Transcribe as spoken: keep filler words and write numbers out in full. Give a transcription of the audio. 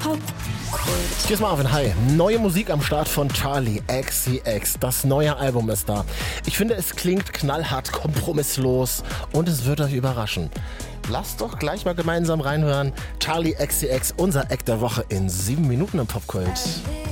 Popkult. Cheers Marvin, hi. Neue Musik am Start von Charli X C X. Das neue Album ist da. Ich finde, es klingt knallhart, kompromisslos und es wird euch überraschen. Lasst doch gleich mal gemeinsam reinhören. Charli X C X, unser Act der Woche in sieben Minuten im Popkult.